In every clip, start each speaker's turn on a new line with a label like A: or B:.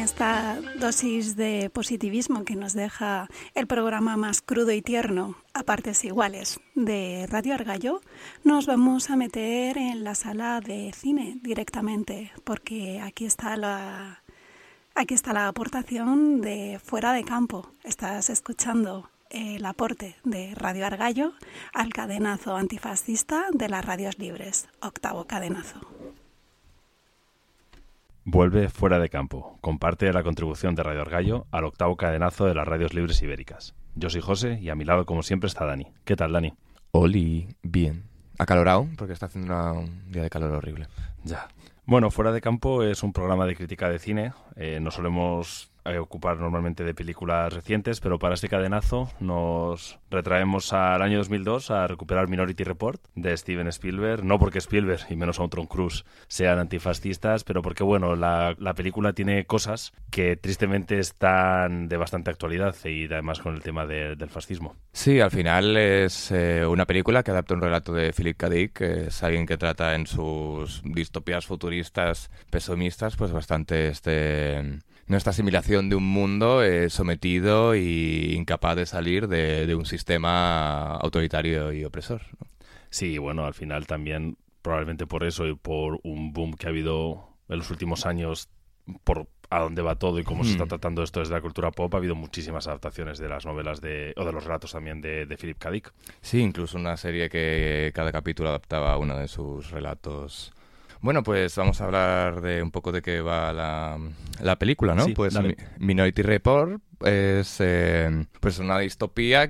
A: esta dosis de positivismo que nos deja el programa más crudo y tierno, a partes iguales, de Radio Argallo, nos vamos a meter en la sala de cine directamente, porque aquí está la aportación de Fuera de Campo. Estás escuchando el aporte de Radio Argallo al cadenazo antifascista de las radios libres, octavo cadenazo.
B: Vuelve Fuera de Campo, comparte la contribución de Radio Argallo al octavo cadenazo de las radios libres ibéricas. Yo soy José y a mi lado, como siempre, está Dani. ¿Qué tal, Dani?
C: Oli, bien. Acalorado, porque está haciendo un día de calor horrible.
B: Ya. Bueno, Fuera de Campo es un programa de crítica de cine. No solemos ocupar normalmente de películas recientes, pero para este cadenazo nos retraemos al año 2002 a recuperar Minority Report de Steven Spielberg, no porque Spielberg y menos aún Tom Cruise sean antifascistas, pero porque bueno, la película tiene cosas que tristemente están de bastante actualidad y además con el tema del fascismo.
C: Sí, al final es una película que adapta un relato de Philip K. Dick, que es alguien que trata en sus distopías futuristas pesomistas pues bastante nuestra asimilación de un mundo sometido e incapaz de salir de un sistema autoritario y opresor, ¿no?
B: Sí, bueno, al final también, probablemente por eso y por un boom que ha habido en los últimos años, por a dónde va todo y cómo se está tratando esto desde la cultura pop, ha habido muchísimas adaptaciones de las novelas o de los relatos también de Philip K. Dick.
C: Sí, incluso una serie que cada capítulo adaptaba uno de sus relatos. Bueno, pues vamos a hablar de un poco de qué va la película, ¿no?
B: Sí,
C: pues
B: dale.
C: Minority Report es pues una distopía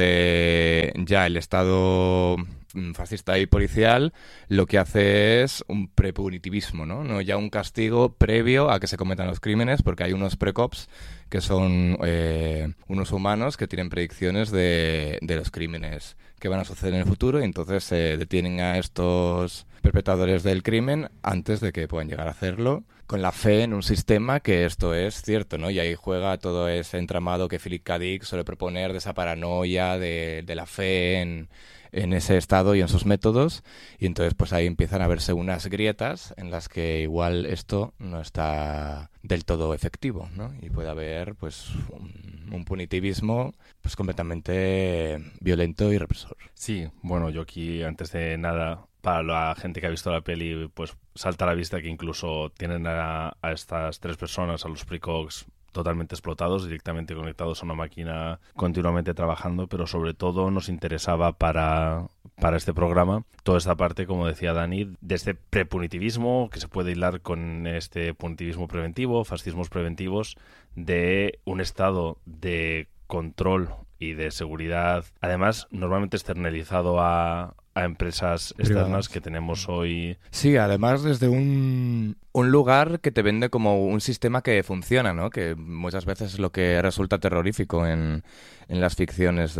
C: donde ya el Estado fascista y policial lo que hace es un prepunitivismo, ¿no? No ya un castigo previo a que se cometan los crímenes, porque hay unos precops que son unos humanos que tienen predicciones de los crímenes que van a suceder en el futuro y entonces se detienen a estos perpetradores del crimen antes de que puedan llegar a hacerlo, con la fe en un sistema que esto es cierto, ¿no? Y ahí juega todo ese entramado que Philip K. Dick suele proponer de esa paranoia, de la fe en ese estado y en sus métodos, y entonces pues ahí empiezan a verse unas grietas en las que igual esto no está del todo efectivo, ¿no? Y puede haber pues un punitivismo pues completamente violento y represor.
B: Sí, bueno, yo aquí antes de nada, para la gente que ha visto la peli, pues salta a la vista que incluso tienen a estas tres personas, a los precogs, totalmente explotados, directamente conectados a una máquina, continuamente trabajando, pero sobre todo nos interesaba para este programa toda esta parte, como decía Dani, de este prepunitivismo que se puede hilar con este punitivismo preventivo, fascismos preventivos, de un estado de control y de seguridad, además normalmente externalizado a empresas externas que tenemos hoy.
C: Sí, además desde un lugar que te vende como un sistema que funciona, ¿no? Que muchas veces es lo que resulta terrorífico en las ficciones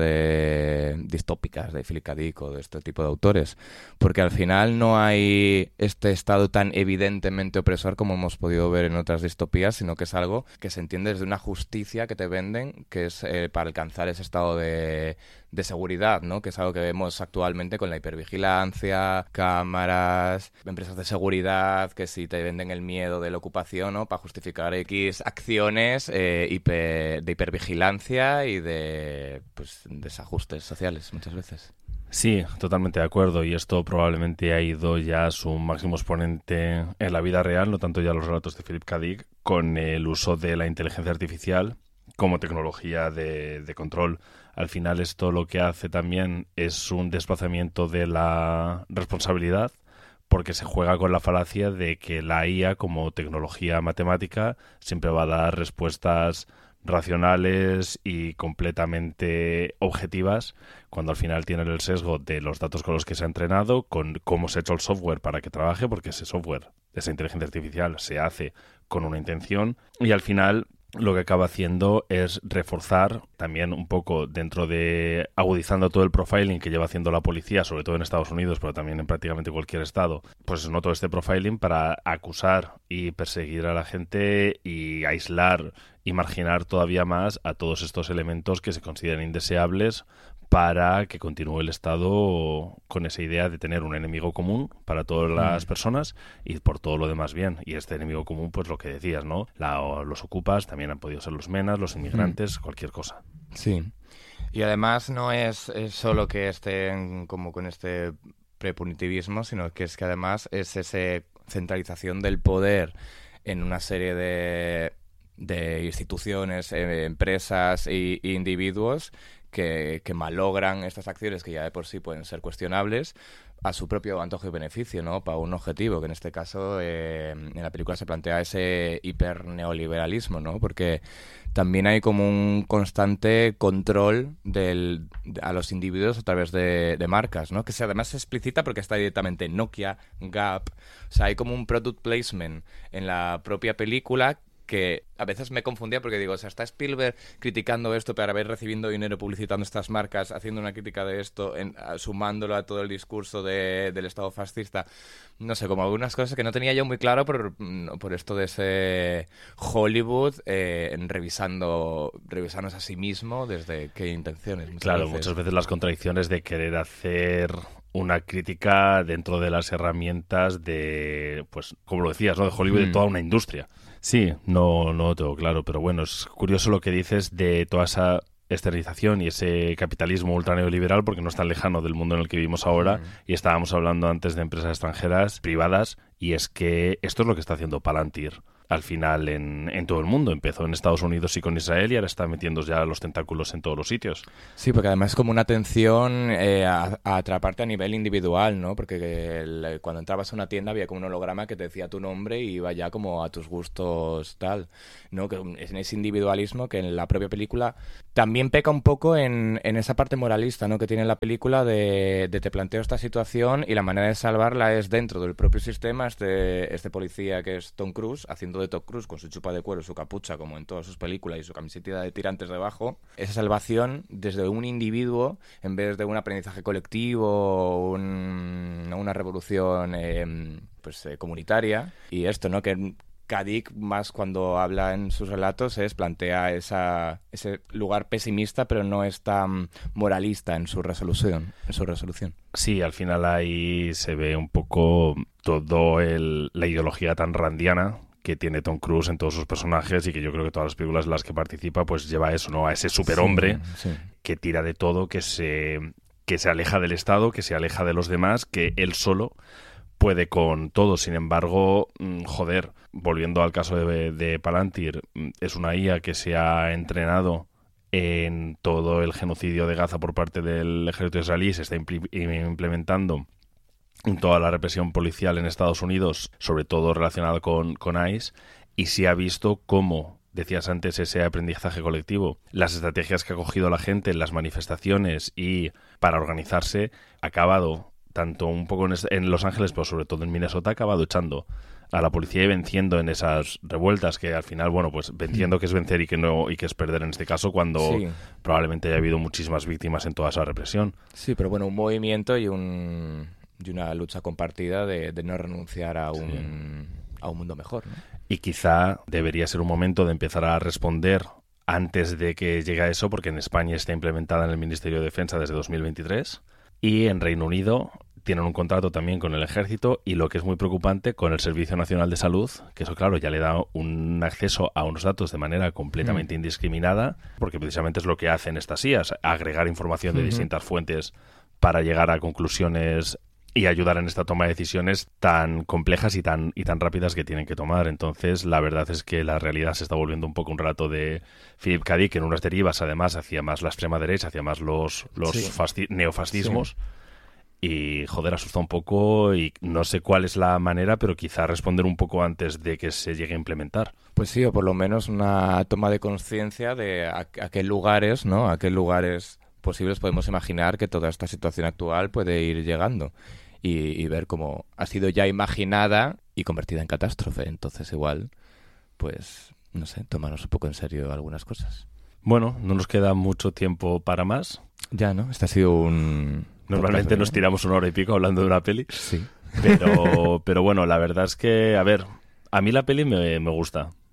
C: distópicas de Philip K. Dick o de este tipo de autores, porque al final no hay este estado tan evidentemente opresor como hemos podido ver en otras distopías, sino que es algo que se entiende desde una justicia que te venden, que es para alcanzar ese estado de seguridad, ¿no? Que es algo que vemos actualmente con la hipervigilancia, cámaras, empresas de seguridad, que sí te venden el miedo de la ocupación, ¿no? Para justificar X acciones de hipervigilancia y de desajustes sociales muchas veces.
B: Sí, totalmente de acuerdo, y esto probablemente ha ido ya a su máximo exponente en la vida real, no tanto ya los relatos de Philip K. Dick, con el uso de la inteligencia artificial como tecnología de control. Al final esto lo que hace también es un desplazamiento de la responsabilidad, porque se juega con la falacia de que la IA como tecnología matemática siempre va a dar respuestas racionales y completamente objetivas, cuando al final tienen el sesgo de los datos con los que se ha entrenado, con cómo se ha hecho el software para que trabaje, porque ese software, esa inteligencia artificial, se hace con una intención, y al final lo que acaba haciendo es reforzar también un poco dentro de agudizando todo el profiling que lleva haciendo la policía, sobre todo en Estados Unidos, pero también en prácticamente cualquier estado, pues no todo este profiling para acusar y perseguir a la gente y aislar y marginar todavía más a todos estos elementos que se consideran indeseables para que continúe el Estado con esa idea de tener un enemigo común para todas las personas y por todo lo demás bien. Y este enemigo común, pues lo que decías, ¿no? Los ocupas, también han podido ser los menas, los inmigrantes, cualquier cosa.
C: Sí. Y además no es solo que estén como con este prepunitivismo, sino que es que además es esa centralización del poder en una serie de instituciones, empresas e individuos que malogran estas acciones que ya de por sí pueden ser cuestionables a su propio antojo y beneficio, ¿no? Para un objetivo, que en este caso en la película se plantea ese hiperneoliberalismo, ¿no? Porque también hay como un constante control a los individuos a través de marcas, ¿no? Que además se explicita porque está directamente Nokia, Gap. O sea, hay como un product placement en la propia película que a veces me confundía porque digo, o sea, está Spielberg criticando esto para haber recibiendo dinero publicitando estas marcas, haciendo una crítica de esto, sumándolo a todo el discurso del Estado fascista. No sé, como algunas cosas que no tenía yo muy claro por esto de ese Hollywood revisándose a sí mismo desde qué intenciones.
B: Muchas veces las contradicciones de querer hacer una crítica dentro de las herramientas de, pues, como lo decías, ¿no? De Hollywood, de toda una industria. Sí, no lo tengo claro, pero bueno, es curioso lo que dices de toda esa externalización y ese capitalismo ultraneoliberal, porque no es tan lejano del mundo en el que vivimos ahora, y estábamos hablando antes de empresas extranjeras, privadas, y es que esto es lo que está haciendo Palantir al final en todo el mundo. Empezó en Estados Unidos y con Israel y ahora está metiendo ya los tentáculos en todos los sitios.
C: Sí, porque además es como una atención a atraparte a nivel individual, ¿no? Porque cuando entrabas a una tienda había como un holograma que te decía tu nombre y iba ya como a tus gustos tal, ¿no? Que en ese individualismo que en la propia película también peca un poco en esa parte moralista, ¿no? Que tiene la película de te planteo esta situación y la manera de salvarla es dentro del propio sistema. Este policía que es Tom Cruise haciendo de Tom Cruise con su chupa de cuero, su capucha, como en todas sus películas, y su camiseta de tirantes debajo, esa salvación desde un individuo en vez de un aprendizaje colectivo, una revolución comunitaria. Y esto, ¿no? Que Kadik, más cuando habla en sus relatos, plantea ese lugar pesimista, pero no es tan moralista en su resolución.
B: Sí, al final ahí se ve un poco la ideología tan randiana que tiene Tom Cruise en todos sus personajes y que yo creo que todas las películas en las que participa pues lleva eso, ¿no? A ese superhombre que tira de todo, que se aleja del Estado, que se aleja de los demás, que él solo puede con todo. Sin embargo, volviendo al caso de Palantir, es una IA que se ha entrenado en todo el genocidio de Gaza por parte del ejército israelí, se está implementando en toda la represión policial en Estados Unidos, sobre todo relacionado con ICE, y se ha visto cómo, decías antes, ese aprendizaje colectivo, las estrategias que ha cogido la gente en las manifestaciones y para organizarse, ha acabado, tanto un poco en Los Ángeles, pero sobre todo en Minnesota, ha acabado echando a la policía y venciendo en esas revueltas, que al final, bueno, pues venciendo que es vencer y que es perder en este caso, cuando probablemente haya habido muchísimas víctimas en toda esa represión.
C: Sí, pero bueno, un movimiento y una lucha compartida de no renunciar a un mundo mejor, ¿no?
B: Y quizá debería ser un momento de empezar a responder antes de que llegue a eso, porque en España está implementada en el Ministerio de Defensa desde 2023 y en Reino Unido tienen un contrato también con el Ejército y, lo que es muy preocupante, con el Servicio Nacional de Salud, que eso, claro, ya le da un acceso a unos datos de manera completamente indiscriminada, porque precisamente es lo que hacen estas IAs, agregar información de distintas fuentes para llegar a conclusiones y ayudar en esta toma de decisiones tan complejas y tan rápidas que tienen que tomar. Entonces, la verdad es que la realidad se está volviendo un poco un relato de Philip K. Dick en unas derivas, además, hacia más la extrema derecha, hacia más los neofascismos. Y, asusta un poco y no sé cuál es la manera, pero quizá responder un poco antes de que se llegue a implementar.
C: Pues sí, o por lo menos una toma de conciencia de a qué lugares, ¿no? A qué lugares posibles podemos imaginar que toda esta situación actual puede ir llegando y ver cómo ha sido ya imaginada y convertida en catástrofe. Entonces igual, pues, no sé, tomarnos un poco en serio algunas cosas.
B: Bueno, no nos queda mucho tiempo para más.
C: Ya, ¿no? Este ha sido un...
B: Normalmente nos tiramos 1 hora y pico hablando de una peli.
C: Sí.
B: Pero bueno, la verdad es que, a ver, a mí la peli me gusta.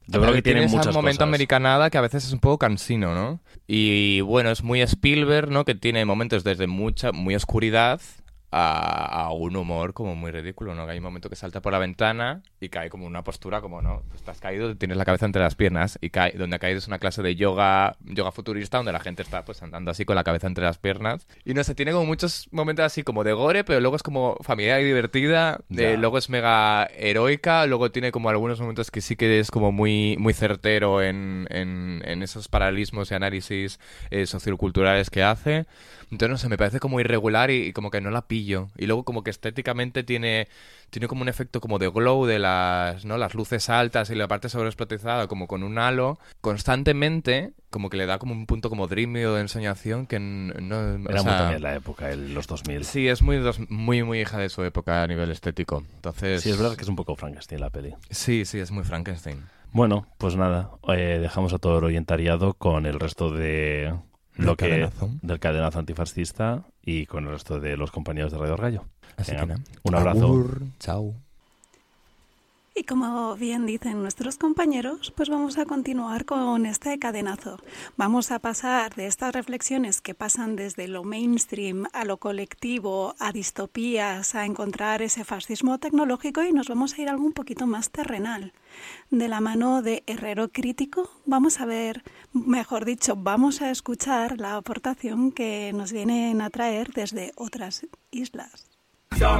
B: Yo creo que tiene muchas
C: ese momento
B: cosas.
C: americanada que a veces es un poco cansino, ¿no? Y bueno, es muy Spielberg, ¿no? Que tiene momentos desde muy oscuridad a un humor como muy ridículo, ¿no? Que hay un momento que salta por la ventana y cae como una postura como, ¿no? Estás caído, tienes la cabeza entre las piernas y donde ha caído es una clase de yoga futurista donde la gente está pues andando así con la cabeza entre las piernas. Y no sé, tiene como muchos momentos así como de gore, pero luego es como familiar y divertida, luego es mega heroica, luego tiene como algunos momentos que sí que es como muy, muy certero en esos paralelismos y análisis socioculturales que hace. Entonces, no sé, me parece como irregular y como que no la pillo. Y luego como que estéticamente tiene como un efecto como de glow de las luces altas y la parte sobreexplotada como con un halo. Constantemente como que le da como un punto como dreamy o de ensoñación que no...
B: Era muy también la época, los 2000.
C: Sí, es muy, muy hija de su época a nivel estético. Entonces...
B: Sí, es verdad que es un poco Frankenstein la peli.
C: Sí, es muy Frankenstein.
B: Bueno, pues nada, dejamos a todo el oyentariado con el resto de... del cadenazo antifascista y con el resto de los compañeros de Radio Gallo.
C: Así
B: Venga,
C: que nada.
B: un abrazo.
C: Agur, chao.
A: Y como bien dicen nuestros compañeros, pues vamos a continuar con este cadenazo. Vamos a pasar de estas reflexiones que pasan desde lo mainstream a lo colectivo, a distopías, a encontrar ese fascismo tecnológico y nos vamos a ir a algo un poquito más terrenal. De la mano de Herrero Crítico, vamos a ver, mejor dicho, vamos a escuchar la aportación que nos vienen a traer desde otras islas.